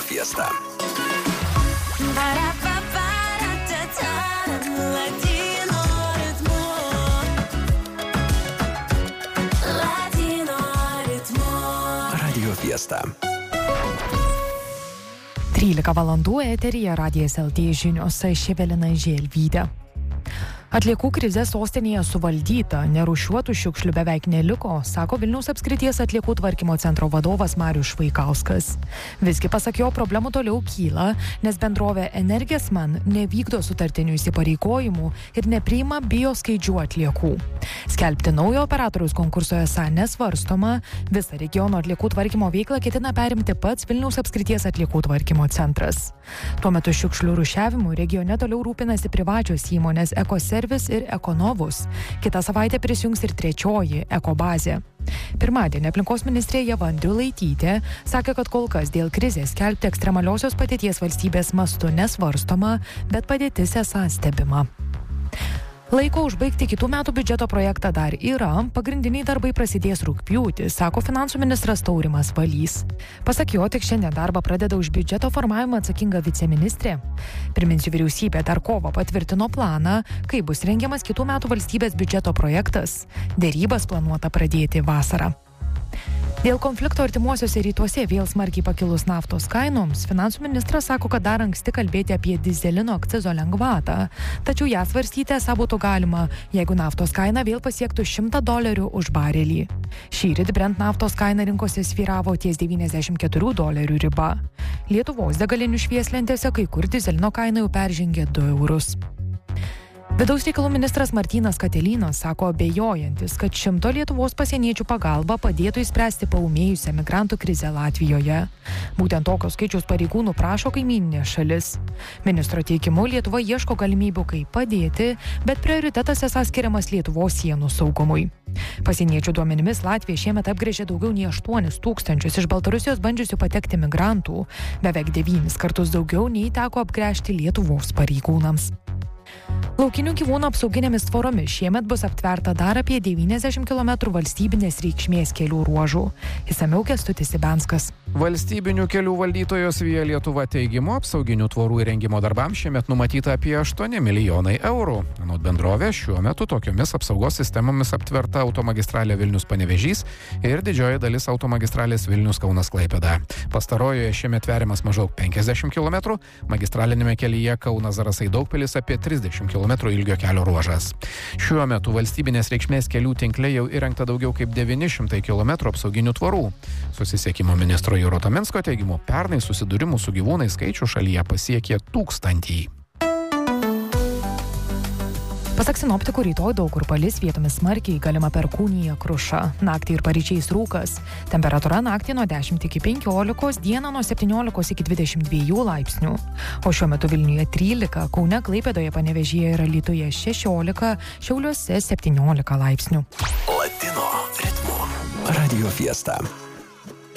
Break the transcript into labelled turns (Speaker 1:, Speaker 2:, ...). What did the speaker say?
Speaker 1: Fiesta. Radio Fiesta.
Speaker 2: 13 valandų eteryje Radijas LT žinios, aš Evelina Želvytė. Atliekų krizė sostinėje suvaldyta, nerūšiuotų šiukšlių beveik neliko, sako Vilniaus apskrities atliekų tvarkymo centro vadovas Marius Švaikauskas. Visgi pasak jo, problemų toliau kyla, nes bendrovė Energesman nevykdo sutartinių įsipareigojimų ir nepriima bioskaidžių atliekų. Skelbti naujo operatoriaus konkurso esą nesvarstoma, visą regiono atliekų tvarkymo veiklą ketina perimti pats Vilniaus apskrities atliekų tvarkymo centras. Tuo metu šiukšlių rūšiavimu regione toliau rūpinasi privačios įmonės Ekoservis ir Ekonovus. Kitą savaitę prisijungs ir trečioji Ekobazė. Pirmadienį aplinkos ministrė Ieva Andriulaitytė sakė, kad kol kas dėl krizės skelbti ekstremaliosios padėties valstybės mastu nesvarstoma, bet padėtis esą stebima. Laiko užbaigti kitų metų biudžeto projektą dar yra, pagrindiniai darbai prasidės rugpjūtį, sako finansų ministras Taurimas Valys. Pasak jo, tik šiandien darbą pradeda už biudžeto formavimą atsakinga viceministrė. Priminsiu, vyriausybė dar kovą patvirtino planą, kai bus rengiamas kitų metų valstybės biudžeto projektas. Derybas planuota pradėti vasarą. Dėl konflikto artimuosiuose rytuose vėl smarkiai pakilus naftos kainoms, finansų ministras sako, kad dar anksti kalbėti apie dyzelino akcizo lengvatą, tačiau ją svarstyti esą būtų galima, jeigu naftos kaina vėl pasiektų $100 už barelį. Šįryt Brent naftos kaina rinkose svyravo ties $94 riba. Lietuvos degalinių švieslentėse kai kur dyzelino kaina jau peržengė €2. Vidaus reikalų ministras Martynas Katelynas sako abejojantis, kad 100 Lietuvos pasieniečių pagalba padėtų išspręsti paūmėjusią migrantų krizę Latvijoje. Būtent tokio skaičiaus pareigūnų prašo kaimyninė šalis. Ministro teigimu, Lietuva ieško galimybių, kaip padėti, bet prioritetas esą skiriamas Lietuvos sienų saugumui. Pasieniečių duomenimis Latvija šiemet apgręžė daugiau nei 8 tūkstančius iš Baltarusijos bandžiusių patekti migrantų, beveik 9 kartus daugiau nei teko apgręžti Lietuvos pareigūnams. Laukinių gyvūnų apsauginėmis tvoromis šiemet bus aptverta dar apie 90 km valstybinės reikšmės kelių ruožų. Išsamiau Kęstutis Ibenskas.
Speaker 3: Valstybinių kelių valdytojos Via Lietuva teigimu, apsauginių tvorų įrengimo darbams šiemet numatyta apie 8 milijonai eurų. Anot bendrovės, šiuo metu tokiomis apsaugos sistemomis aptverta automagistralė Vilnius-Panevėžys ir didžioji dalis automagistralės Vilnius-Kaunas-Klaipėda. Pastarojoje šiemet tveriamas maždaug 50 km, magistralinėme kelyje Kaunas-Zarasai-Daugpilis apie 30 km ilgio kelio ruožas. Šiuo metu valstybinės reikšmės kelių tinkle jau įrengta daugiau kaip 900 km apsauginių tvorų. Susisiekimo ministro Juro Taminsko teigimu, pernai susidūrimų su gyvūnais skaičių šalyje pasiekė 1000.
Speaker 2: Pasak sinoptikų, rytoj daug kur palis, vietomis smarkiai, galima perkūnija, kruša. Naktį ir paryčiais rūkas. Temperatūra naktį nuo 10 iki 15, dieną nuo 17 iki 22 laipsnių. O šiuo metu Vilniuje 13, Kaune, Klaipėdoje, Panevėžyje ir Alytuje 16, Šiauliuose 17 laipsnių.
Speaker 1: Latino ritmu. Radio Fiesta.